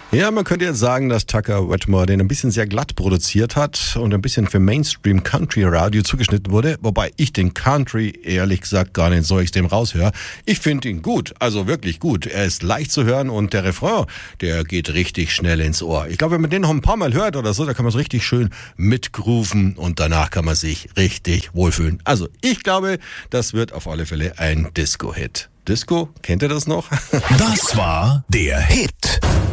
Ja, man könnte jetzt sagen, dass Tucker Wetmore den ein bisschen sehr glatt produziert hat und ein bisschen für Mainstream Country Radio zugeschnitten wurde, wobei ich den Country ehrlich gesagt gar nicht so extrem raushöre. Ich finde ihn gut, also wirklich gut. Er ist leicht zu hören und der Refrain, der geht richtig schnell ins Ohr. Ich glaube, wenn man den noch ein paar Mal hört oder so, da kann man es richtig schön mitgrooven und danach kann man sich richtig wohlfühlen. Also ich glaube, das wird auf alle Fälle ein Disco-Hit. Disco, kennt ihr das noch? Das war der Hit